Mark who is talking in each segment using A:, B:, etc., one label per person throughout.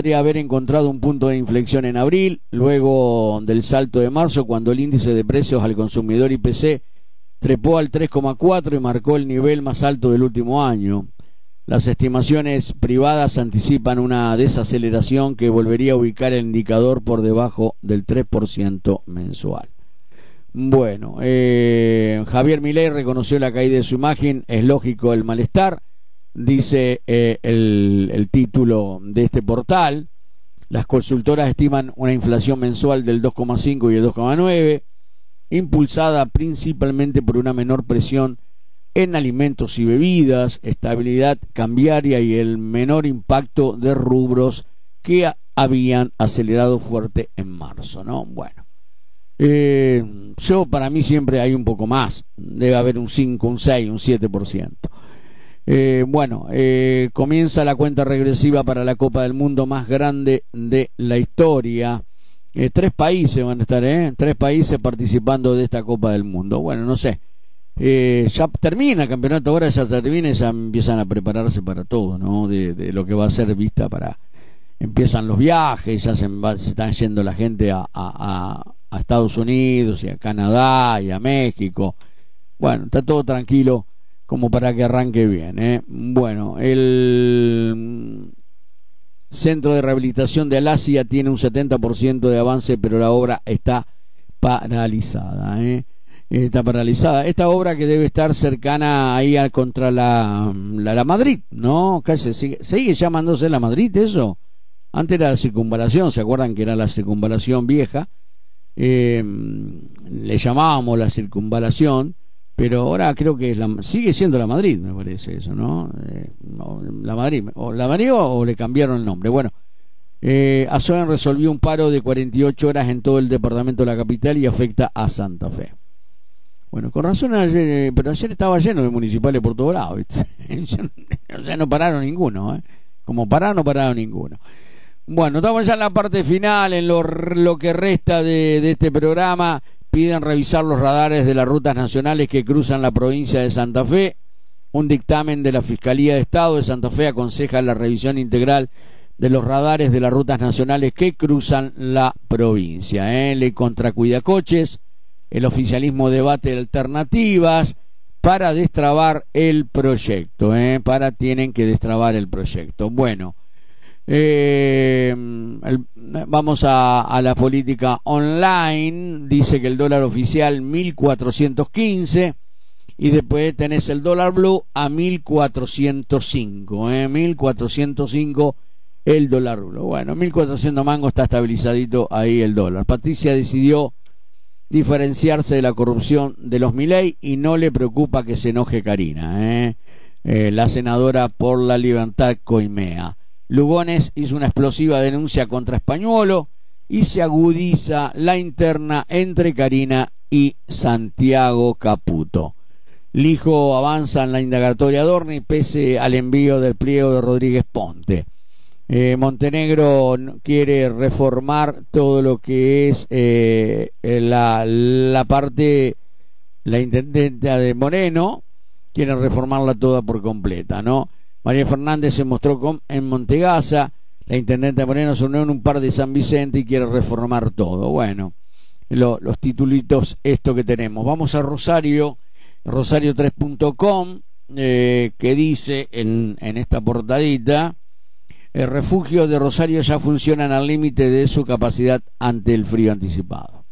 A: podría haber encontrado un punto de inflexión en abril, luego del salto de marzo, cuando el índice de precios al consumidor IPC trepó al 3,4 y marcó el nivel más alto del último año. Las estimaciones privadas anticipan una desaceleración que volvería a ubicar el indicador por debajo del 3% mensual. Bueno, Javier Milei reconoció la caída de su imagen, es lógico el malestar, dice el título de este portal. Las consultoras estiman una inflación mensual del 2,5 y el 2,9, impulsada principalmente por una menor presión en alimentos y bebidas, estabilidad cambiaria y el menor impacto de rubros que habían acelerado fuerte en marzo, ¿no? Bueno. Para mí siempre hay un poco más, debe haber un 5, un 6, un 7%. Comienza la cuenta regresiva para la Copa del Mundo más grande de la historia. 3 países van a estar, 3 países participando de esta Copa del Mundo. Bueno, no sé, ya termina el campeonato, ahora ya termina y ya empiezan a prepararse para todo, ¿no? De lo que va a ser vista para... Empiezan los viajes, ya se están yendo la gente a Estados Unidos y a Canadá y a México. Bueno, está todo tranquilo como para que arranque bien, Bueno, el Centro de Rehabilitación de Al-Asia tiene un 70% de avance, pero la obra está paralizada, Está paralizada. Esta obra que debe estar cercana ahí contra la Madrid, ¿no? Casi sigue llamándose la Madrid eso. Antes era la circunvalación, ¿se acuerdan que era la circunvalación vieja? Le llamábamos la circunvalación, pero ahora creo que sigue siendo la Madrid, me parece eso, ¿no? La Madrid o le cambiaron el nombre. Bueno, Azoen resolvió un paro de 48 horas en todo el departamento de la capital y afecta a Santa Fe. Bueno, con razón, pero ayer estaba lleno de municipales por todos lados, ¿viste? O sea, no pararon ninguno, Como pararon, no pararon ninguno. Bueno, estamos ya en la parte final, en lo que resta de este programa. Piden revisar los radares de las rutas nacionales que cruzan la provincia de Santa Fe. Un dictamen de la Fiscalía de Estado de Santa Fe aconseja la revisión integral de los radares de las rutas nacionales que cruzan la provincia. Ley contra cuidacoches. El oficialismo debate alternativas para destrabar el proyecto. Tienen que destrabar el proyecto. Bueno. Vamos a la política online. Dice que el dólar oficial 1415 y después tenés el dólar blue a 1405, 1405 el dólar blue. Bueno, 1400 mangos, está estabilizadito ahí el dólar. Patricia decidió diferenciarse de la corrupción de los Milei y no le preocupa que se enoje Karina, la senadora por la Libertad Coimea. Lugones hizo una explosiva denuncia contra Españuolo y se agudiza la interna entre Karina y Santiago Caputo. Lijo avanza en la indagatoria Adorni pese al envío del pliego de Rodríguez Ponte. Montenegro quiere reformar todo lo que es la parte, la intendenta de Moreno, quiere reformarla toda por completa, ¿no? María Fernández se mostró en Montegaza, la intendente de Moreno se unió en un par de San Vicente y quiere reformar todo. Bueno, los titulitos, esto que tenemos. Vamos a Rosario, rosario3.com, que dice en esta portadita: el refugio de Rosario ya funcionan al límite de su capacidad ante el frío anticipado.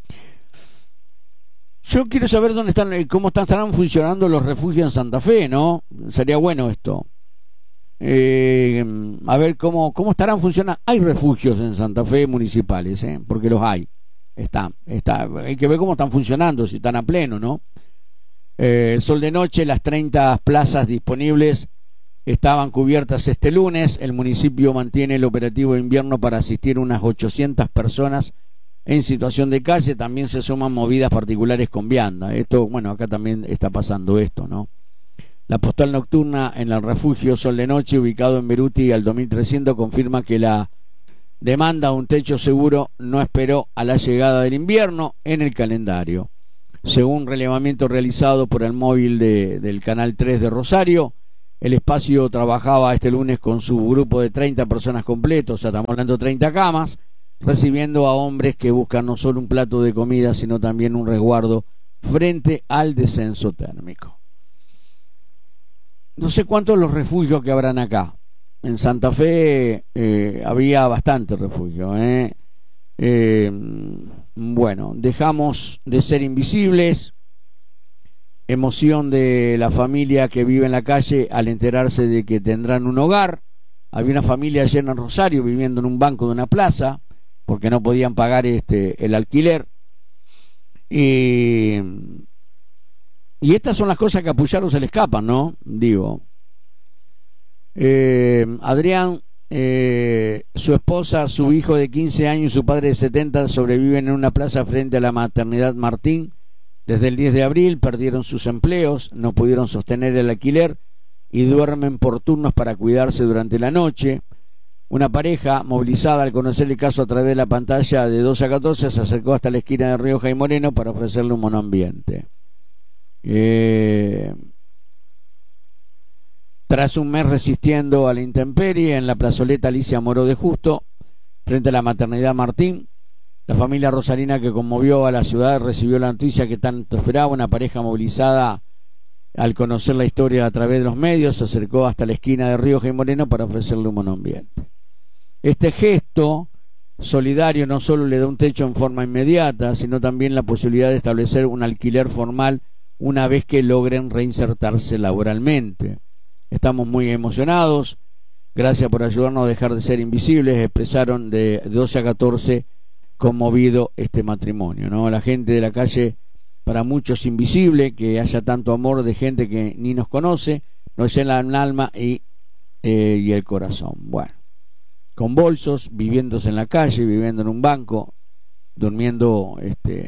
A: Yo quiero saber dónde están, cómo estarán funcionando los refugios en Santa Fe, ¿no? Sería bueno esto. A ver cómo estarán funcionando. Hay refugios en Santa Fe municipales, porque los hay. Hay que ver cómo están funcionando, si están a pleno, ¿no? El Sol de Noche, las 30 plazas disponibles estaban cubiertas este lunes. El municipio mantiene el operativo de invierno para asistir a unas 800 personas en situación de calle. También se suman movidas particulares con vianda. Esto, bueno, acá también está pasando esto, ¿no? La postal nocturna en el refugio Sol de Noche, ubicado en Beruti al 2300, confirma que la demanda a un techo seguro no esperó a la llegada del invierno en el calendario. Según relevamiento realizado por el móvil del Canal 3 de Rosario, El espacio trabajaba este lunes con su grupo de 30 personas completos, o sea, estamos hablando de 30 camas, recibiendo a hombres que buscan no solo un plato de comida, sino también un resguardo frente al descenso térmico. No sé cuántos los refugios que habrán acá. En Santa Fe había bastante refugio. Bueno, dejamos de ser invisibles. Emoción de la familia que vive en la calle al enterarse de que tendrán un hogar. Había una familia ayer en Rosario viviendo en un banco de una plaza porque no podían pagar el alquiler. Y estas son las cosas que a Puyaro se le escapan, ¿no? Digo, Adrián, su esposa, su hijo de 15 años y su padre de 70 sobreviven en una plaza frente a la maternidad Martín. Desde el 10 de abril perdieron sus empleos, no pudieron sostener el alquiler y duermen por turnos para cuidarse durante la noche. Una pareja movilizada al conocer el caso a través de la pantalla de 12 a 14 se acercó hasta la esquina de Rioja y Moreno para ofrecerle un monoambiente. Tras un mes resistiendo a la intemperie en la plazoleta Alicia Moró de Justo, frente a la maternidad Martín, la familia rosarina que conmovió a la ciudad recibió la noticia que tanto esperaba. Una pareja movilizada al conocer la historia a través de los medios se acercó hasta la esquina de Rioja y Moreno para ofrecerle un monoambiente. Este gesto solidario no solo le da un techo en forma inmediata, sino también la posibilidad de establecer un alquiler formal una vez que logren reinsertarse laboralmente. Estamos muy emocionados, gracias por ayudarnos a dejar de ser invisibles, expresaron de 12 a 14 conmovido este matrimonio, ¿no? La gente de la calle, para muchos invisible, que haya tanto amor de gente que ni nos conoce, nos llena el alma y el corazón. Bueno, con bolsos, viviendo en la calle, viviendo en un banco, durmiendo,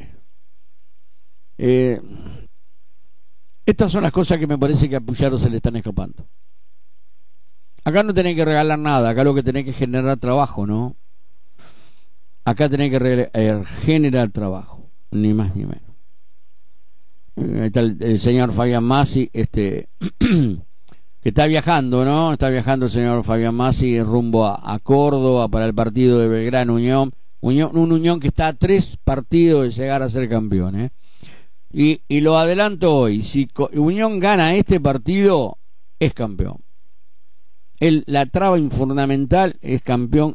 A: estas son las cosas que me parece que a Puyaro se le están escapando. Acá no tenés que regalar nada, acá lo que tenés que generar trabajo, ¿no? Acá tenés que generar trabajo, ni más ni menos. Ahí está el señor Fabián Massi, que está viajando, ¿no? Está viajando el señor Fabián Massi rumbo a Córdoba para el partido de Belgrano Unión. Un Unión que está a 3 partidos de llegar a ser campeón, ¿eh? Y lo adelanto hoy, si Unión gana este partido, es campeón. La traba fundamental es campeón.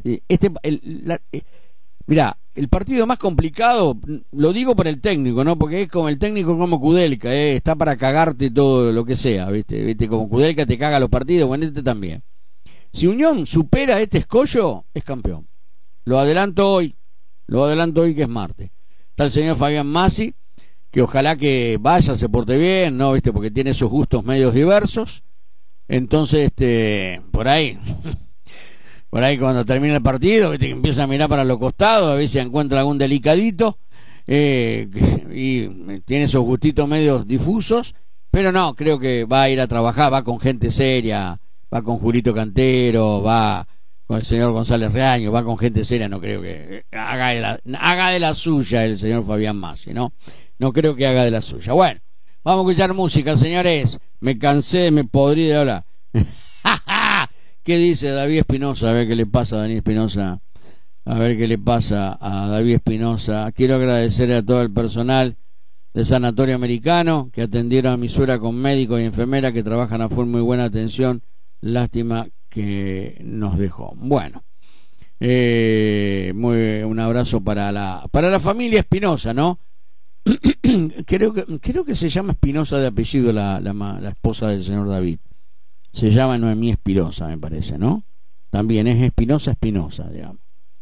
A: Mirá, el partido más complicado, lo digo por el técnico, ¿no? Porque es como el técnico como Kudelka, está para cagarte todo lo que sea, ¿viste? Como Kudelka te caga los partidos, bueno, este también. Si Unión supera este escollo, es campeón. Lo adelanto hoy que es martes. Está el señor Fabián Massi, que ojalá que vaya, se porte bien, ¿no? ¿Viste? Porque tiene sus gustos medios diversos. Entonces, por ahí cuando termina el partido, ¿viste? Que empieza a mirar para los costados, a ver si encuentra algún delicadito, y tiene esos gustitos medios difusos, pero no, creo que va a ir a trabajar, va con gente seria, va con Julito Cantero, va con el señor González Reaño, va con gente seria, no creo que haga de la suya el señor Fabián Massi, ¿no? No creo que haga de la suya. Bueno, vamos a escuchar música, señores. Me cansé, me podrí de hablar. ¿Qué dice David Espinosa? A ver qué le pasa a David Espinosa. A ver qué le pasa a David Espinosa. Quiero agradecer a todo el personal del Sanatorio Americano que atendieron a mi suegra con médico y enfermera que trabajan a full, muy buena atención. Lástima que nos dejó. Bueno, un abrazo para la familia Espinosa, ¿no? creo que se llama Espinosa de apellido la esposa del señor David. Se llama Noemí Espinosa, me parece, ¿no? También es Espinosa, digamos.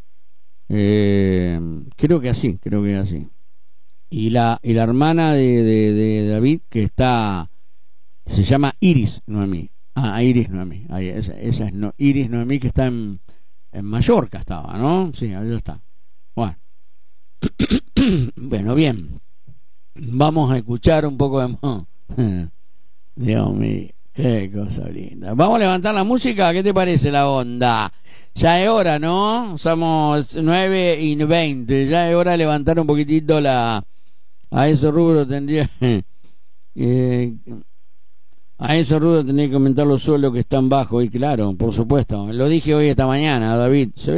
A: Creo que así. Y la hermana de David, que se llama Iris Noemí. Iris Noemí. Esa es Iris Noemí, que está en Mallorca, estaba, ¿no? Sí, ahí está. Bueno. Bueno, bien. Vamos a escuchar un poco de... Dios mío, qué cosa linda. Vamos a levantar la música, ¿qué te parece la onda? Ya es hora, ¿no? Somos 9:20, ya es hora de levantar un poquitito a ese rubro tendría... A Enzo Ruda tenía que aumentar los sueldos que están bajos, y claro, por supuesto. Lo dije hoy esta mañana, David. Se